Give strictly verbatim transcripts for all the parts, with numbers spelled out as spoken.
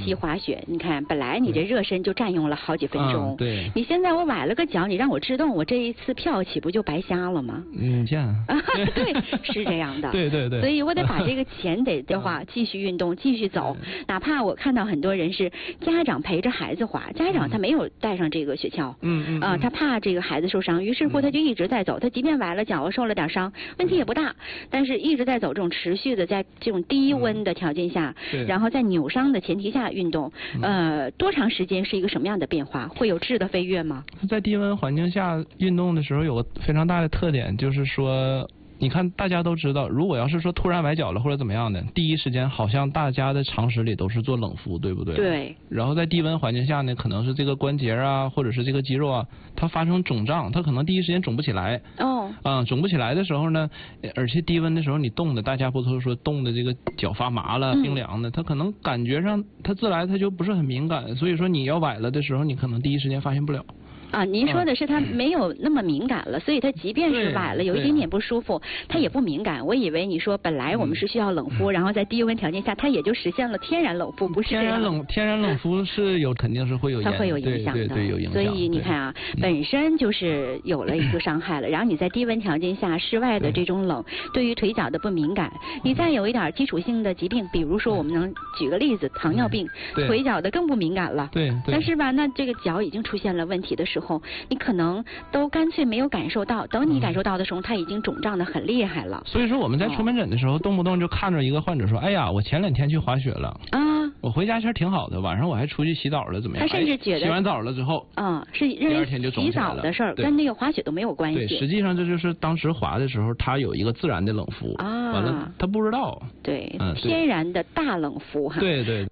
期滑雪，你看本来你这热身就占用了好几分钟， 嗯、对， 你现在我崴了个脚，你让我制动，我这一次票岂不就白瞎了吗？ 嗯，这样。 对，是这样的。 对对对。 所以我得把这个钱得的话继续运动，继续走，哪怕我看到很多人是家长陪着孩子滑，家长他没有带上这个雪橇， 嗯嗯， 啊、呃，他怕这个孩子受伤，于是乎他就一直在走，他即便崴了脚，受了点伤，问题也不大，但是一直在走，这种持续的在这种低温的条件下， 嗯、 然后在扭伤的前提下运动，呃，多长时间是一个什么样的变化？会有质的飞跃吗？ 在低温环境下运动的时候，有个非常大的特点，就是说。你看，大家都知道，如果要是说突然崴脚了或者怎么样的，第一时间好像大家的常识里都是做冷敷，对不对？ 对。 然后在低温环境下呢，可能是这个关节啊，或者是这个肌肉啊，它发生肿胀，它可能第一时间肿不起来。 哦。 啊、嗯，肿不起来的时候呢，而且低温的时候你冻的，大家不都说冻的这个脚发麻了、冰凉的，它可能感觉上它自来它就不是很敏感，所以说你要崴了的时候，你可能第一时间发现不了。 啊，您说的是他没有那么敏感了，嗯、所以他即便是崴了有一点点不舒服，他也不敏感。我以为你说本来我们是需要冷敷，嗯、然后在低温条件下，它也就实现了天然冷敷，不是这样。 天然冷天然冷敷是有肯定是会有它会有影响的， 对对对有影响。 所以你看啊，本身就是有了一个伤害了，然后你在低温条件下室外的这种冷，对于腿脚的不敏感，你再有一点基础性的疾病，比如说我们能举个例子，糖尿病，腿脚的更不敏感了。 对。 但是吧，那这个脚已经出现了问题的时候，你可能。能都干脆没有感受到，等你感受到的时候，它已经肿胀的很厉害了。 所以说我们在出门诊的时候，哦、动不动就看着一个患者说：“哎呀，我前两天去滑雪了啊，我回家其实挺好的，晚上我还出去洗澡了，怎么样？” 他甚至觉得、 哎、洗完澡了之后， 嗯，是认为洗澡的事儿跟那个滑雪都没有关系。 对，实际上这就是当时滑的时候，它有一个自然的冷敷啊，完了他不知道。 对， 嗯， 天然的大冷敷哈。 对对。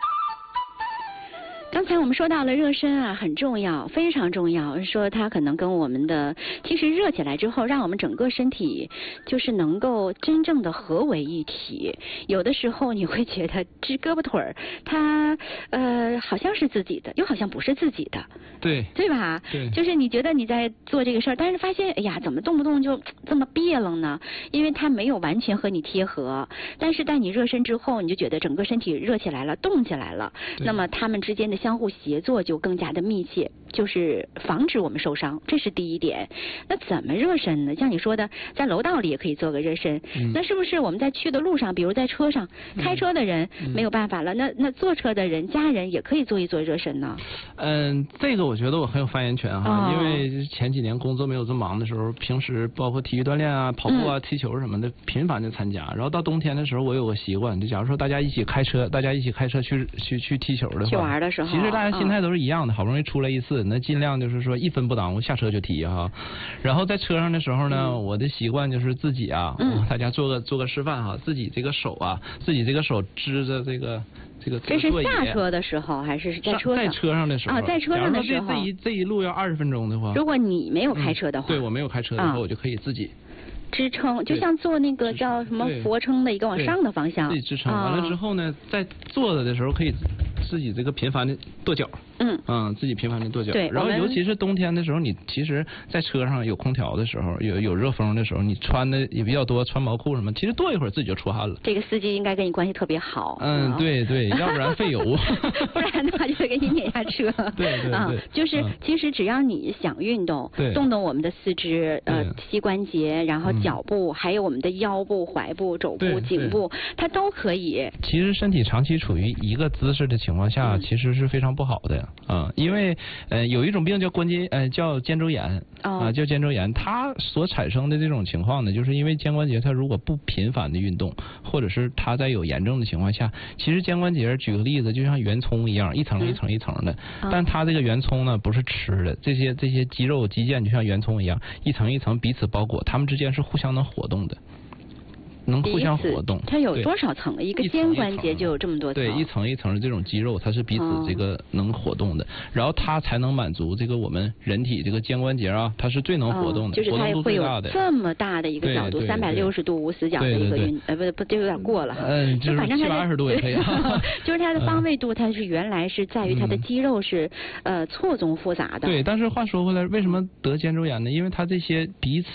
刚才我们说到了热身啊，很重要，非常重要。说它可能跟我们的，其实热起来之后，让我们整个身体就是能够真正的合为一体。有的时候你会觉得这胳膊腿儿，它呃好像是自己的，又好像不是自己的。 对。 对吧？ 对。 就是你觉得你在做这个事儿，但是发现哎呀，怎么动不动就这么别楞呢？因为它没有完全和你贴合。但是在你热身之后，你就觉得整个身体热起来了，动起来了。那么它们之间的相互协作就更加的密切，就是防止我们受伤，这是第一点。那怎么热身呢？像你说的，在楼道里也可以做个热身。嗯、那是不是我们在去的路上，比如在车上，开车的人没有办法了，嗯、那那坐车的人、家人也可以做一做热身呢？ 嗯，这个我觉得我很有发言权哈， 哦、 因为前几年工作没有这么忙的时候，平时包括体育锻炼啊、跑步啊、嗯、踢球什么的，频繁的参加。然后到冬天的时候，我有个习惯，就假如说大家一起开车，大家一起开车去去去踢球的话， 去玩的时候， 其实大家心态都是一样的，好不容易出来一次，那尽量就是说一分不耽误下车就踢哈。然后在车上的时候呢，嗯、我的习惯就是自己啊，嗯、大家做个做个示范哈，自己这个手啊，自己这个手支着这个这个。 这是下车的时候还是在车上？ 在车上的时候啊，在车上的时候。 这这一这一路要二十分钟的话， 如果你没有开车的话， 嗯、对我没有开车的话，啊、我就可以自己。 支撑，就像做那个叫什么俯卧撑的一个往上的方向， 自己支撑完了之后呢，在坐着的时候可以自己这个频繁的跺脚， 嗯嗯，自己频繁的跺脚。 对， 然后尤其是冬天的时候，你其实在车上有空调的时候，有有热风的时候，你穿的也比较多，穿毛裤什么，其实跺一会儿自己就出汗了。 这个司机应该跟你关系特别好。 嗯，嗯对对，要不然费油。 不然的话就会给你碾下车。 对对对， 啊，就是其实只要你想运动，动动我们的四肢、呃膝关节，然后脚部，还有我们的腰部、踝部、肘部、颈部，它都可以。 其实身体长期处于一个姿势的情况下，嗯、其实是非常不好的啊、呃，因为呃有一种病叫关节呃叫肩周炎啊、哦呃，叫肩周炎，它所产生的这种情况呢，就是因为肩关节它如果不频繁的运动，或者是它在有炎症的情况下，其实肩关节举个例子，就像圆葱一样，一层一层一层的，嗯、但它这个圆葱呢不是吃的，这些这些肌肉肌腱就像圆葱一样，一层一层彼此包裹，它们之间是互相能活动的。能互相活动， 它有多少层？一个肩关节就有这么多层。 对，一层一层的这种肌肉，它是彼此这个能活动的，哦、然后它才能满足这个我们人体这个肩关节啊，它是最能活动的， 哦、就是它会有这么大的一个角度，三百六十度无死角的一个运，呃，不不，这有点过了哈。 嗯，就是反正它七百二十度也可以。 就是它的方位度，它是原来是在于它的肌肉是、嗯、呃错综复杂的。 对，但是话说回来，为什么得肩周炎呢？因为它这些彼此